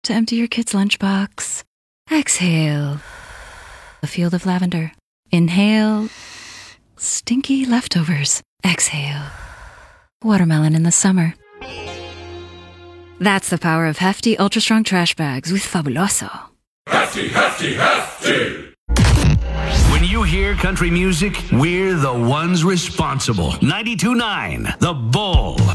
To empty your kid's lunchbox. Exhale. A field of lavender. Inhale. Stinky leftovers. Exhale. Watermelon in the summer. That's the power of hefty, ultra-strong trash bags with Fabuloso. Hefty, hefty, hefty! When you hear country music, we're the ones responsible. 92.9 The Bull.